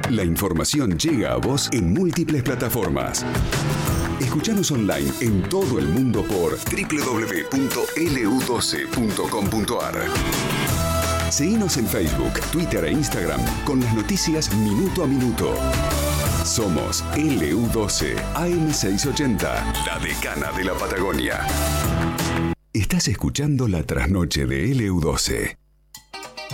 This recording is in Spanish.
La información llega a vos en múltiples plataformas. Escuchanos online en todo el mundo por www.lu12.com.ar. Seguinos en Facebook, Twitter e Instagram con las noticias minuto a minuto. Somos LU12 AM680, la decana de la Patagonia. Estás escuchando La Trasnoche de LU12.